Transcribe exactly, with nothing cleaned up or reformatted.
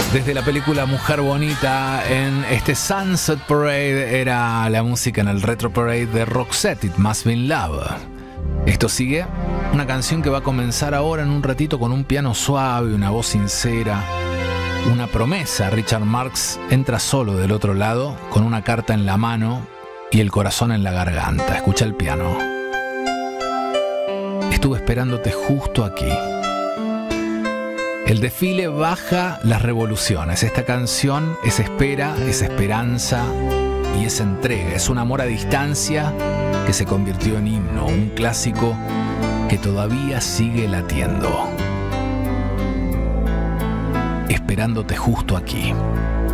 Desde la película Mujer Bonita, en este Sunset Parade era la música en el Retro Parade de Roxette, It Must Be Love. Esto sigue, una canción que va a comenzar ahora en un ratito con un piano suave, una voz sincera, una promesa. Richard Marx entra solo del otro lado, con una carta en la mano y el corazón en la garganta. Escucha el piano. Estuve esperándote justo aquí. El desfile baja las revoluciones. Esta canción es espera, es esperanza y es entrega. Es un amor a distancia que se convirtió en himno, un clásico que todavía sigue latiendo. Esperándote justo aquí.